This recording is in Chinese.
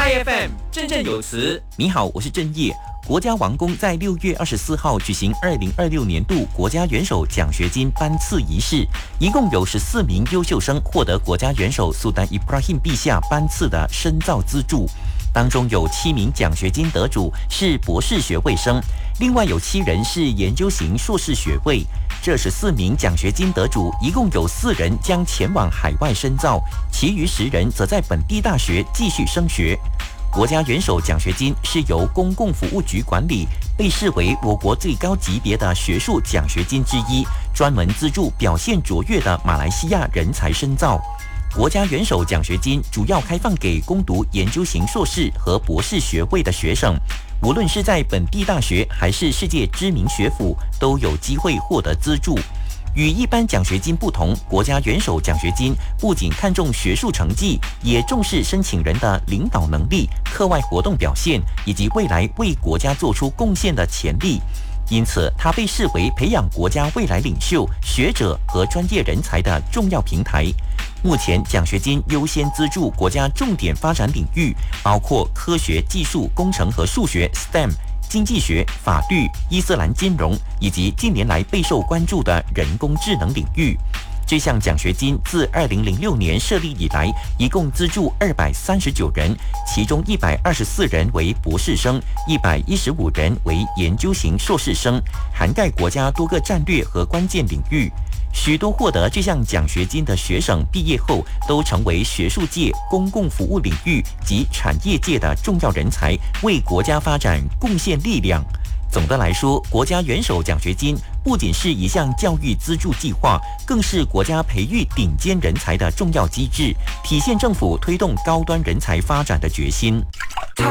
IFM 振振有词。 你好，我是郑业。国家王宫在6月24号举行2026年度国家元首奖学金颁赐仪式，一共有14名优秀生获得国家元首苏丹伊布拉欣陛下颁赐的深造资助，当中有7名奖学金得主是博士学位生，另外有7人是研究型硕士学位。这14名奖学金得主，一共有4人将前往海外深造，其余10人则在本地大学继续升学。国家元首奖学金是由公共服务局管理，被视为我国最高级别的学术奖学金之一，专门资助表现卓越的马来西亚人才深造。国家元首奖学金主要开放给攻读研究型硕士和博士学位的学生，无论是在本地大学还是世界知名学府，都有机会获得资助。与一般奖学金不同，国家元首奖学金不仅看重学术成绩，也重视申请人的领导能力、课外活动表现以及未来为国家做出贡献的潜力。因此，它被视为培养国家未来领袖、学者和专业人才的重要平台。目前，奖学金优先资助国家重点发展领域，包括科学技术、工程和数学 （STEM）、经济学、法律、伊斯兰金融以及近年来备受关注的人工智能领域。这项奖学金自2006年设立以来，一共资助239人，其中124人为博士生，115人为研究型硕士生，涵盖国家多个战略和关键领域。许多获得这项奖学金的学生毕业后，都成为学术界、公共服务领域及产业界的重要人才，为国家发展贡献力量。总的来说，国家元首奖学金不仅是一项教育资助计划，更是国家培育顶尖人才的重要机制，体现政府推动高端人才发展的决心。